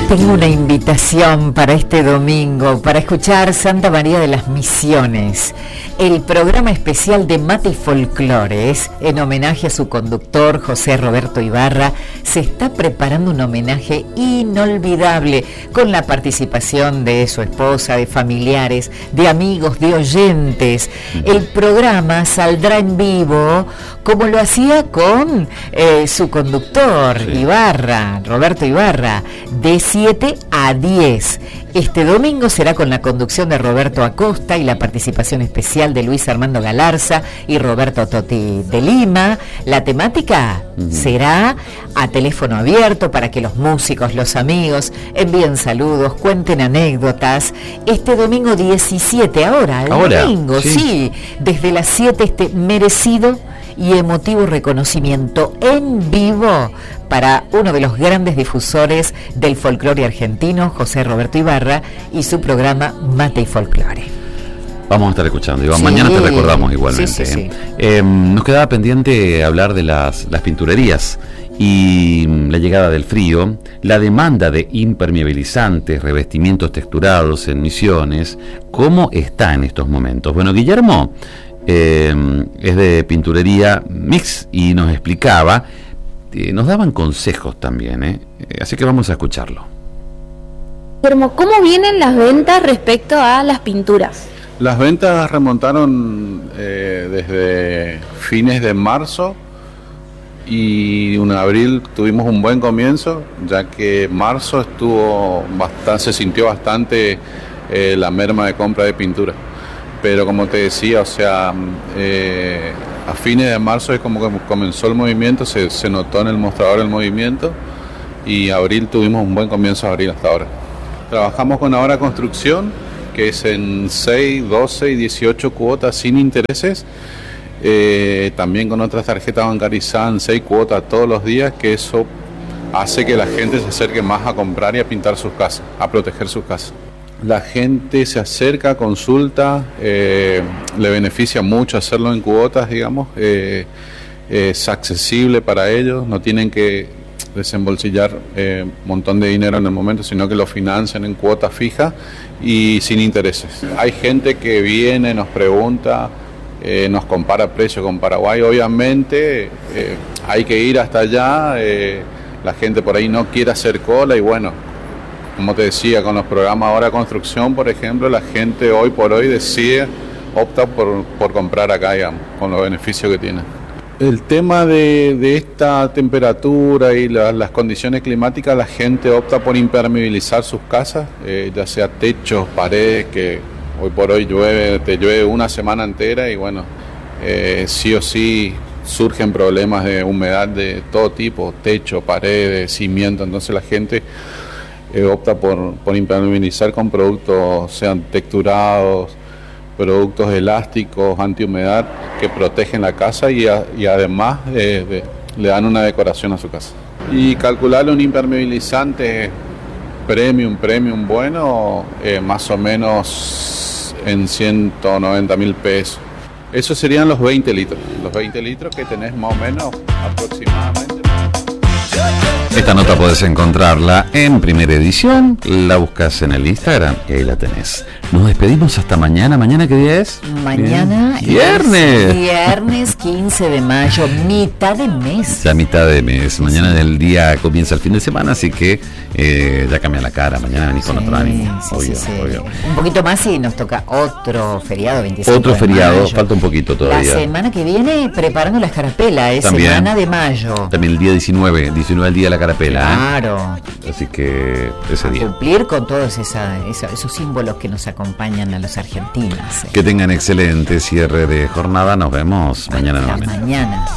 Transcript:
Tengo una invitación para este domingo, para escuchar Santa María de las Misiones, el programa especial de Mate y Folclores, en homenaje a su conductor, José Roberto Ibarra. Se está preparando un homenaje inolvidable, con la participación de su esposa, de familiares, de amigos, de oyentes. El programa saldrá en vivo, como lo hacía con su conductor, sí, Ibarra, Roberto Ibarra, de 7 a 10. Este domingo será con la conducción de Roberto Acosta y la participación especial de Luis Armando Galarza y Roberto Totti de Lima. La temática será a teléfono abierto para que los músicos, los amigos envíen saludos, cuenten anécdotas. Este domingo 17, ahora, domingo, sí, desde las 7, este merecido y emotivo reconocimiento en vivo para uno de los grandes difusores del folclore argentino, José Roberto Ibarra, y su programa Mate y Folclore. Vamos a estar escuchando, Iván. Sí, mañana te recordamos igualmente. Sí. Nos quedaba pendiente hablar de las pinturerías y la llegada del frío, la demanda de impermeabilizantes, revestimientos texturados en Misiones. ¿Cómo está en estos momentos? Bueno, Guillermo es de Pinturería Mix y nos explicaba, nos daban consejos también, así que vamos a escucharlo. Guillermo, ¿cómo vienen las ventas respecto a las pinturas? Las ventas remontaron desde fines de marzo y en abril tuvimos un buen comienzo, ya que marzo se sintió bastante la merma de compra de pintura. Pero como te decía, o sea, a fines de marzo es como que comenzó el movimiento, se notó en el mostrador el movimiento, y abril tuvimos un buen comienzo de abril hasta ahora. Trabajamos con Ahora Construcción, que es en 6, 12 y 18 cuotas sin intereses, también con otras tarjetas bancarizadas en 6 cuotas todos los días, que eso hace que la gente se acerque más a comprar y a pintar sus casas, a proteger sus casas. La gente se acerca, consulta, le beneficia mucho hacerlo en cuotas, digamos, es accesible para ellos, no tienen que desembolsillar un montón de dinero en el momento, sino que lo financian en cuotas fijas y sin intereses. Hay gente que viene, nos pregunta, nos compara precios con Paraguay. Obviamente hay que ir hasta allá, la gente por ahí no quiere hacer cola y bueno, como te decía, con los programas Ahora Construcción, por ejemplo, la gente hoy por hoy opta por comprar acá, digamos, con los beneficios que tiene. El tema de esta temperatura y las condiciones climáticas, la gente opta por impermeabilizar sus casas, ya sea techos, paredes, que hoy por hoy te llueve una semana entera y bueno, sí o sí surgen problemas de humedad de todo tipo, techo, paredes, cimiento, entonces la gente opta por impermeabilizar con productos, sean texturados, productos elásticos, antihumedad, que protegen la casa y además le dan una decoración a su casa. Y calcularle un impermeabilizante premium bueno, más o menos en 190.000 pesos. Esos serían los 20 litros. Los 20 litros que tenés más o menos aproximadamente. Esta nota podés encontrarla en Primera Edición, la buscas en el Instagram y ahí la tenés. Nos despedimos hasta mañana. ¿Mañana qué día es? Mañana viernes. Viernes 15 de mayo, mitad de mes. Ya mitad de mes. Mañana del día comienza el fin de semana, así que ya cambia la cara. Mañana venís con otro ánimo. Obvio. Un poquito más y nos toca otro feriado, 25 Otro feriado, de mayo. Falta un poquito todavía. La semana que viene preparando la escarapela, También, semana de mayo. También el día 19 el día de la carapela. Claro. Así que ese día. Cumplir con todos esos símbolos que nos acompañan a los argentinos. Que tengan excelente cierre de jornada. Nos vemos mañana nuevamente. Mañana.